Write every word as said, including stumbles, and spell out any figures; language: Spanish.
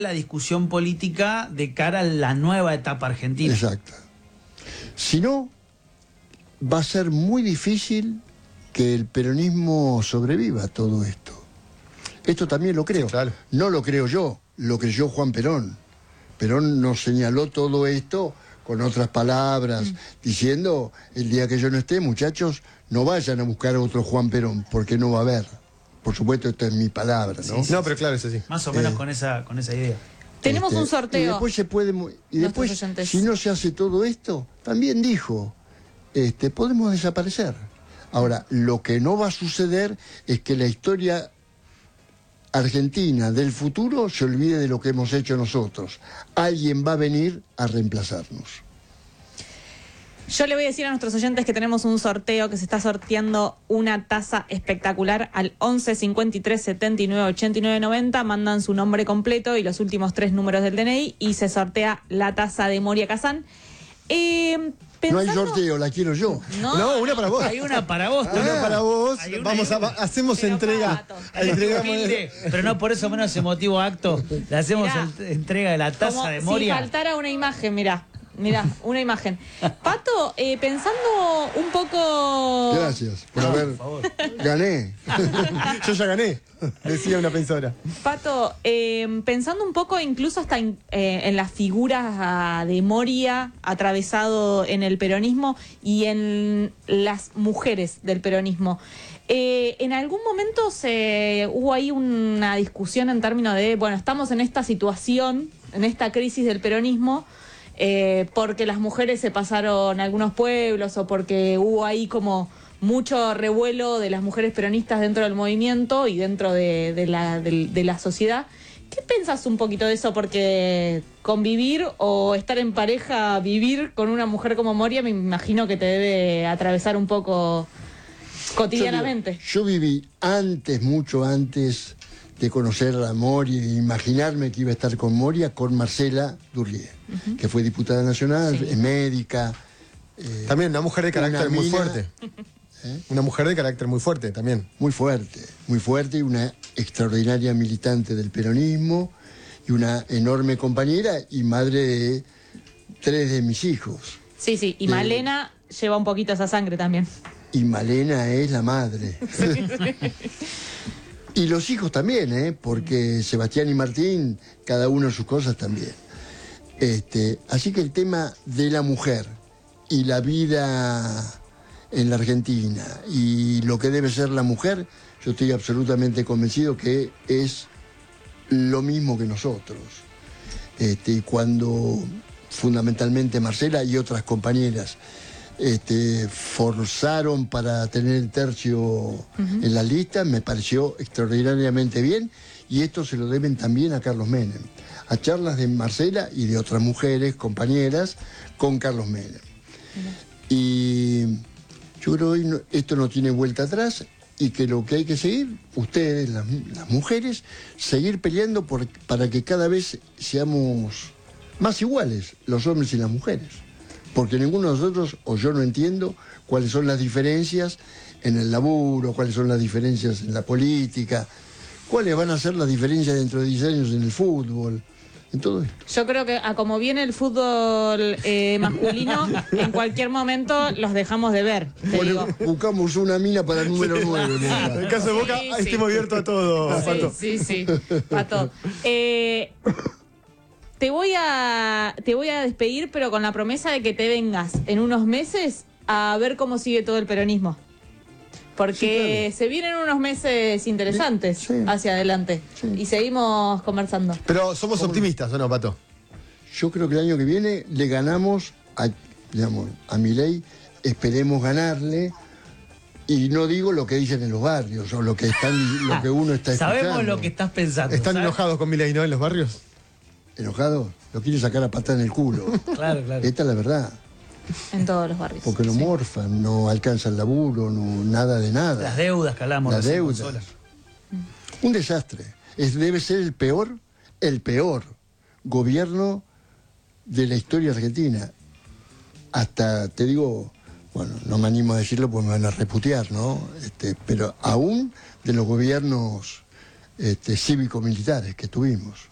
la discusión política de cara a la nueva etapa argentina. Exacto. Si no, va a ser muy difícil que el peronismo sobreviva a todo esto. Esto también lo creo. Sí, claro. No lo creo yo, lo creyó Juan Perón. Perón nos señaló todo esto con otras palabras, mm. diciendo, el día que yo no esté, muchachos, no vayan a buscar a otro Juan Perón, porque no va a haber. Por supuesto, esto es mi palabra, ¿no? Sí, sí, no, pero claro, eso sí. Más o menos eh, con esa con esa idea. Tenemos este, un sorteo. Y después se puede... Y después, si no se hace todo esto, también dijo, este, podemos desaparecer. Ahora, lo que no va a suceder es que la historia argentina del futuro se olvide de lo que hemos hecho nosotros. Alguien va a venir a reemplazarnos. Yo le voy a decir a nuestros oyentes que tenemos un sorteo, que se está sorteando una taza espectacular al once cincuenta y tres setenta y nueve ochenta y nueve noventa. Mandan su nombre completo y los últimos tres números del D N I y se sortea la taza de Moria Kazan. Eh, pensando... No hay sorteo, la quiero yo. No, no, una para vos. Hay una para vos. Ah, una para vos. Una Vamos a, hacemos Pero entrega. Pato. Entregamos- Humilde, pero no por eso menos emotivo acto. Le hacemos Mirá, el- entrega de la taza Como de si Moria. faltara una imagen, mirá. Mirá, una imagen. Pato, eh, pensando un poco... Gracias por No, haber... por favor. Gané. Yo ya gané, decía una pensadora. Pato, eh, pensando un poco incluso hasta en, eh, en las figuras ah, de Moria atravesado en el peronismo y en las mujeres del peronismo. Eh, en algún momento se hubo ahí una discusión en términos de, bueno, estamos en esta situación, en esta crisis del peronismo, eh, porque las mujeres se pasaron a algunos pueblos o porque hubo ahí como mucho revuelo de las mujeres peronistas dentro del movimiento y dentro de, de, la, de, de la sociedad. ¿Qué pensás un poquito de eso? Porque convivir o estar en pareja, vivir con una mujer como Moria, me imagino que te debe atravesar un poco cotidianamente. Yo, yo viví antes, mucho antes de conocer a Moria y imaginarme que iba a estar con Moria, con Marcela Durrié, uh-huh. que fue diputada nacional, sí. es médica. Eh, también una mujer de carácter muy mina, fuerte. ¿Eh? Una mujer de carácter muy fuerte también. Muy fuerte, muy fuerte y una extraordinaria militante del peronismo y una enorme compañera y madre de tres de mis hijos. Sí, sí, y de, Malena lleva un poquito esa sangre también. Y Malena es la madre. Sí, sí. Y los hijos también, ¿eh? Porque Sebastián y Martín, cada uno sus cosas también. Este, así que el tema de la mujer y la vida en la Argentina y lo que debe ser la mujer, yo estoy absolutamente convencido que es lo mismo que nosotros. Este, y cuando fundamentalmente Marcela y otras compañeras este, forzaron para tener el tercio uh-huh. en la lista, me pareció extraordinariamente bien, y esto se lo deben también a Carlos Menem, a charlas de Marcela y de otras mujeres, compañeras, con Carlos Menem. Uh-huh. Y yo creo que hoy no, esto no tiene vuelta atrás y que lo que hay que seguir, ustedes, las, las mujeres, seguir peleando por, para que cada vez seamos más iguales, los hombres y las mujeres. Porque ninguno de nosotros, o yo no entiendo, cuáles son las diferencias en el laburo, cuáles son las diferencias en la política, cuáles van a ser las diferencias dentro de diez años en el fútbol. En todo esto. Yo creo que a como viene el fútbol eh, masculino, en cualquier momento los dejamos de ver. Te bueno, digo. Buscamos una mina para el número nueve. En el caso de Boca, sí, sí. estemos abiertos a todo, sí, Pato. Sí, sí, Pato. Eh, te, voy a, te voy a despedir, pero con la promesa de que te vengas en unos meses a ver cómo sigue todo el peronismo. Porque sí, claro. se vienen unos meses interesantes sí. hacia adelante sí. y seguimos conversando. Pero somos optimistas, ¿o no, Pato? Yo creo que el año que viene le ganamos a, digamos, a Milei, esperemos ganarle, y no digo lo que dicen en los barrios o lo que están, lo que uno está escuchando. Sabemos lo que estás pensando. ¿Están ¿sabes? enojados con Milei, no, en los barrios? ¿Enojados? Lo quiere sacar a patada en el culo. Claro, claro. Esta es la verdad. En todos los barrios. Porque no sí. morfan, no alcanzan laburo, no, nada de nada. Las deudas que hablamos. Las deudas. Mm. Un desastre. Es, debe ser el peor, el peor gobierno de la historia argentina. Hasta, te digo, bueno, no me animo a decirlo porque me van a reputear, ¿no? Este, pero aún de los gobiernos este, cívico-militares que tuvimos.